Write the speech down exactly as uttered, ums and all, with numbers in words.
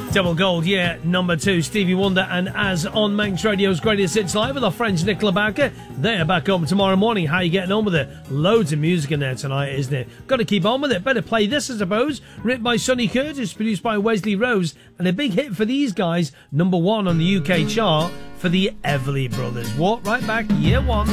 Double gold, yeah, number two, Stevie Wonder and As on Manx Radio's Greatest Hits Live with our friends Nicola Barker. They're back on tomorrow morning. How are you getting on with it? Loads of music in there tonight, isn't it? Got to keep on with it. Better play this, I suppose. Written by Sonny Curtis, produced by Wesley Rose, and a big hit for these guys. Number one on the U K chart for the Everly Brothers. Walk right back, year one.